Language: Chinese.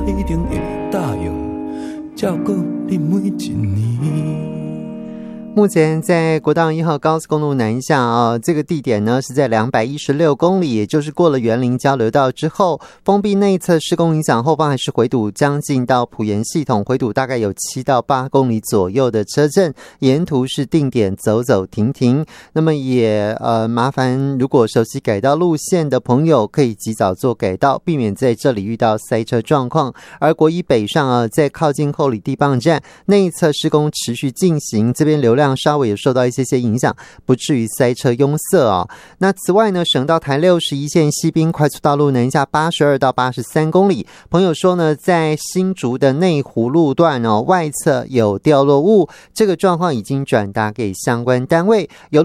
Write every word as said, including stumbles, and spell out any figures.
一定会答应照顾你每一年。 目前在国道一号高速公路南下啊，这个地点呢是在两百一十六公里，也就是过了园林交流道之后，封闭内侧施工影响，后方还是回堵将近到埔盐系统，回堵大概有七到八公里左右的车阵，沿途是定点走走停停。那么也呃麻烦，如果熟悉改道路线的朋友，可以及早做改道，避免在这里遇到塞车状况。而国一北上啊，在靠近后里地磅站内侧施工持续进行，这边流量稍微有受到一些些影响，不至于塞车拥塞啊。那此外呢，省道台六十一线西滨快速道路南下八十二到八十三公里，朋友说呢，在新竹的内湖路段哦，外侧有掉落物，这个状况已经转达给相关单位。有